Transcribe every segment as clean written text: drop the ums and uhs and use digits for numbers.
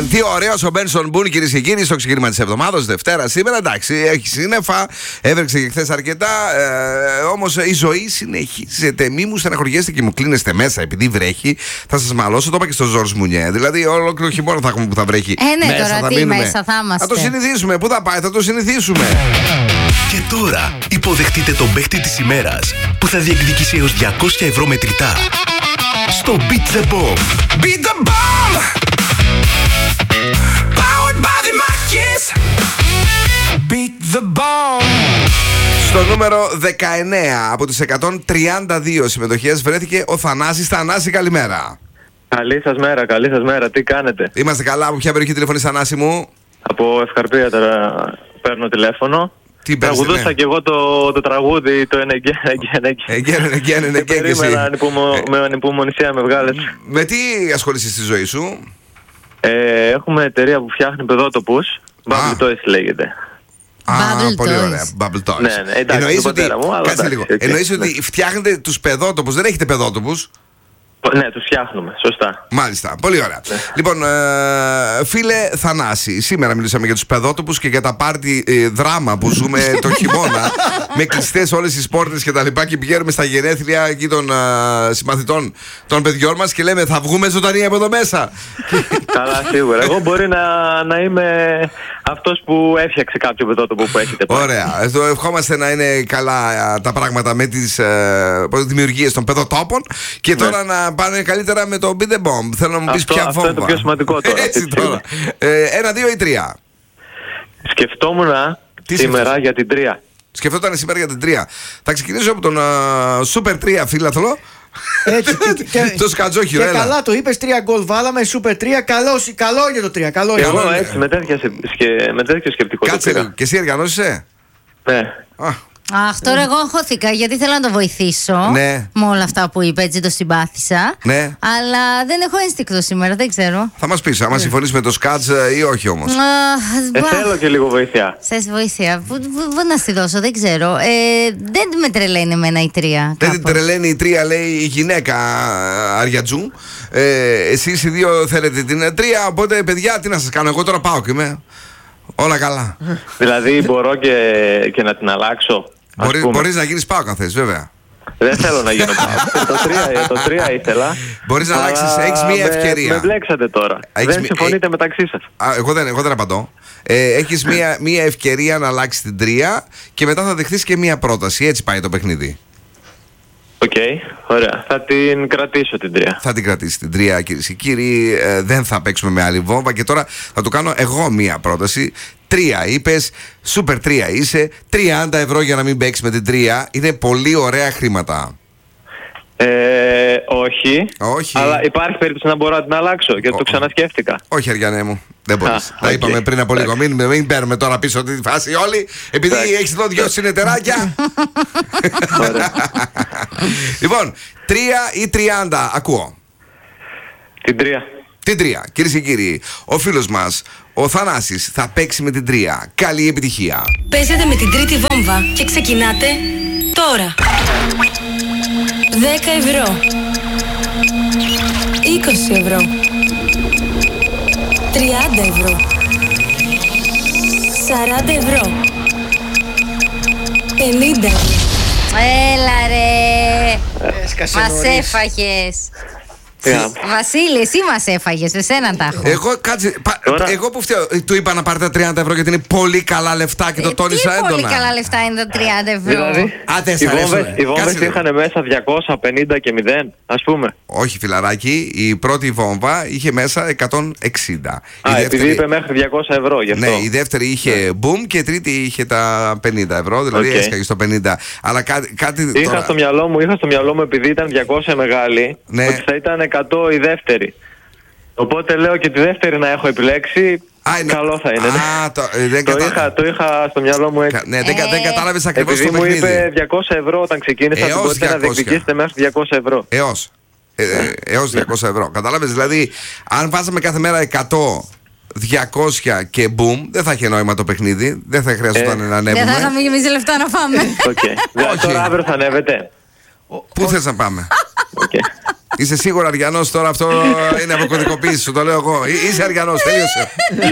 Τι ωραίος ο Μπένσον Μπουν, κυρίες και κύριοι, στο ξεκίνημα της εβδομάδας, Δευτέρα σήμερα. Εντάξει, έχει σύννεφα, έβρεξε και χθες αρκετά. Όμως η ζωή συνεχίζεται. Μη μου στεναχωριέστε και μου κλείνεστε μέσα επειδή βρέχει. Θα σας μαλώσω, το είπα και στο Ζορζ Μουνιέ. Δηλαδή, ολόκληρο χειμώνα θα έχουμε που θα βρέχει. Ναι, μέσα, τώρα θα τι μείνουμε. μέσα θα είμαστε. Θα το συνηθίσουμε. Πού θα πάει, θα το συνηθίσουμε. Και τώρα υποδεχτείτε τον παίχτη της ημέρας που θα διεκδικήσει έως 200 ευρώ μετρητά στο Beat the Bomb. Beat the bomb. Powered by the Mackies. Beat the bomb. Στο νούμερο 19 από τις 132 συμμετοχές βρέθηκε ο Θανάσης. Θανάση, καλημέρα. Καλή σας μέρα, τι κάνετε? Είμαστε καλά. Από ποια περιοχή τηλεφωνείς, Θανάση μου? Από Ευκαρπία τώρα παίρνω τηλέφωνο. Τι παίρνεις, Τραγουδούσα και εγώ το τραγούδι, το Εγκαίνε. Περίμενα με ανυπομονησία με βγάλετε. Με τι ασχολείσαι στη ζωή σου? Έχουμε εταιρεία που φτιάχνει παιδότοπους. Bubble Toys λέγεται. Bubble Πολύ Toys. ωραία. Bubble Toys. Ναι, εντάξει, Εννοείς τον ότι, πατέρα μου, αλλά κάτσε εντάξει, λίγο. οκ. Εννοείς ότι φτιάχνετε τους παιδότοπους, δεν έχετε παιδότοπους? Ναι, τους φτιάχνουμε, σωστά. Μάλιστα, πολύ ωραία. Λοιπόν, φίλε Θανάση, σήμερα μιλήσαμε για τους παιδότοπους και για τα πάρτι δράμα που ζούμε το χειμώνα με κλειστές όλες τις πόρτες και τα λοιπά, και πηγαίνουμε στα γενέθλια εκεί των συμμαθητών των παιδιών μας και λέμε θα βγούμε ζωντανοί από εδώ μέσα. Καλά, σίγουρα. Εγώ μπορεί να είμαι αυτός που έφτιαξε κάποιο παιδότοπο που έχετε πάρει. Ωραία. Εδώ ευχόμαστε να είναι καλά τα πράγματα με τις δημιουργίες των παιδοτόπων και τώρα να πάνε καλύτερα με το Beat the Bomb. Θέλω να μου πεις ποια Αυτό βόμβα. είναι το πιο σημαντικό τώρα. Έτσι τώρα. 1, 2 ή 3. Σκεφτόμουν Τι σήμερα για την 3. Σκεφτόταν σήμερα για την 3. Θα ξεκινήσω από τον Super 3 φίλαθλο. Έτσι, Το σκατζόχυρο, και έλα. καλά το είπες, 3 γκολ βάλαμε, Super 3, καλό για το 3, καλό για το 3. Εγώ έτσι με τέτοιο σκεπτικό το Κάτσε πήρα. λίγο. Και εσύ εργανώσαι? Ναι. Αχ, τώρα εγώ αγχώθηκα γιατί θέλω να το βοηθήσω Ναι. με όλα αυτά που είπε, έτσι το συμπάθησα. Ναι. Αλλά δεν έχω ένστικτο σήμερα, δεν ξέρω. Θα μας πεις, άμα συμφωνείς με το σκάτζ ή όχι όμως. Θέλω και λίγο βοήθεια. Θες βοήθεια. Πού να στη δώσω, δεν ξέρω. Δεν με τρελαίνει εμένα η 3. Δεν την τρελαίνει η 3, λέει η γυναίκα Αριατζού. Εσείς οι δύο θέλετε την 3, οπότε παιδιά, τι να σας κάνω, εγώ τώρα πάω και είμαι όλα καλά. Δηλαδή μπορώ και να την αλλάξω. Μπορείς να γίνεις πάω αν θες, βέβαια. Δεν θέλω να γίνω πάω. Το 3 ήθελα. Μπορείς να αλλά αλλάξεις, έχεις μία ευκαιρία. Με μπλέξατε τώρα. Έχεις Δεν συμφωνείτε μεταξύ σας. Εγώ δεν απαντώ. Έχεις μία ευκαιρία να αλλάξεις την 3 και μετά θα δεχθείς και μία πρόταση. Έτσι πάει το παιχνίδι. Οκ, ωραία. Θα την κρατήσω την 3. Θα την κρατήσεις την 3, κυρίες και κύριοι. Δεν θα παίξουμε με άλλη βόμβα. Και τώρα θα του κάνω εγώ μία πρόταση. 3 είπες, Super 3 είσαι. 30 ευρώ για να μην παίξεις με την 3. Είναι πολύ ωραία χρήματα. Όχι. Όχι. Αλλά υπάρχει περίπτωση να μπορώ να την αλλάξω γιατί το ξανασκέφτηκα. Όχι, Αριανέ μου. Δεν μπορείς. Τα οκ. είπαμε πριν από λίγο. Μην παίρνουμε τώρα πίσω τη φάση όλοι. Επειδή έχεις εδώ 2 συνεταιράκια. Ωραία. Λοιπόν, 3 ή 30, ακούω. Την 3. Την 3, κυρίες και κύριοι, ο φίλος μας, ο Θανάσης, θα παίξει με την 3. Καλή επιτυχία. Παίζετε με την τρίτη βόμβα και ξεκινάτε τώρα. 10 ευρώ. 20 ευρώ. 30 ευρώ. 40 ευρώ. 50 ευρώ. Έλα ρε. Έσκασε Μας νωρίς. έφαγες. Βασίλη, εσύ μας έφαγες, εσένα τα έχω. Εγώ που φταίω, του είπα να πάρετε 30 ευρώ γιατί είναι πολύ καλά λεφτά και το τόνισα Τι έντονα. πολύ καλά λεφτά είναι τα 30 ευρώ. Δηλαδή, δεν σ' οι αρέσουνε. βόμβες Κάτσε λίγο. είχαν μέσα 250 και 0, ας πούμε. Όχι, φιλαράκι, η πρώτη βόμβα είχε μέσα 160. Επειδή είπε μέχρι 200 ευρώ γι' αυτό. Ναι, η δεύτερη είχε boom και η τρίτη είχε τα 50 ευρώ, δηλαδή έσκαγε στο 50. Αλλά κάτι Είχα τώρα... στο μυαλό μου επειδή ήταν 200 μεγάλη, Ναι. ότι θα ήταν 100 η δεύτερη. Οπότε λέω και τη δεύτερη να έχω επιλέξει. Καλό θα είναι. Το είχα στο μυαλό μου έτσι. Ναι, δεν κατάλαβες ακριβώς το Επειδή μου παιχνίδι. είπε 200 ευρώ όταν ξεκίνησα, ότι μπορείτε να 200. διεκδικήσετε μέχρι 200 ευρώ. Έως 200 ευρώ. Κατάλαβες, δηλαδή, αν βάζαμε κάθε μέρα 100, 200 και boom, δεν θα είχε νόημα το παιχνίδι. Δεν θα χρειαζόταν να ανέβουμε. Δεν θα είχαμε και εμείς λεφτά να φάμε. Τώρα αύριο θα ανέβετε. Πού θες να πάμε? Είσαι σίγουρα Αριανός τώρα, αυτό είναι αποκωδικοποίηση, σου το λέω εγώ. Είσαι Αριανός, τελείωσε.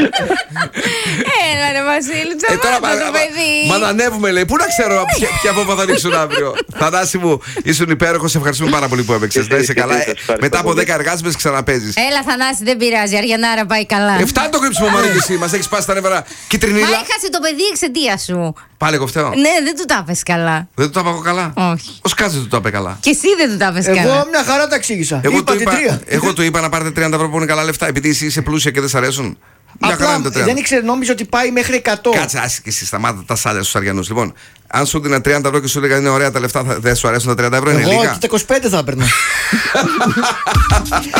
Έλα ρε Βασίλη, τσαμάτα το παιδί. Μα να ανέβουμε λέει, πού να ξέρω ποια βόμβα θα ανοίξουν αύριο. Θανάση μου, ήσουν υπέροχος, ευχαριστούμε πάρα πολύ που έπαιξες. Να είσαι καλά, μετά από 10 εργάσιμες ξαναπέζεις. Έλα Θανάση, δεν πειράζει, Αριανάρα πάει καλά. Φτάνει το κρύψιμο Μαρή και εσύ, μας έχεις πάσει τα νεύρα. Κιτρινίλα. Μα έχασε το παιδί εξαιτία σου. Πάλι κοφτέο. Ναι, δεν του τα πες καλά. Δεν του τα είπα καλά. Όχι. Ο Σκάτζης του τα είπε καλά. Και εσύ δεν του τα πες καλά. Εγώ μια χαρά τα εξήγησα. Εγώ του είπα να πάρετε 30 ευρώ που είναι καλά λεφτά, επειδή εσύ είσαι πλούσια και δεν σ' αρέσουν. Απλά δεν ήξερε, νόμιζε ότι πάει μέχρι 100. Κάτσε, άσε και εσύ, σταμάτα τα σάλια στους Αριανούς. Λοιπόν, αν σου δίνα 30 ευρώ και σου έλεγα είναι ωραία τα λεφτά, δεν σου αρέσουν τα 30 ευρώ, είναι λίγα. Εγώ και τα 25 θα έπαιρνα.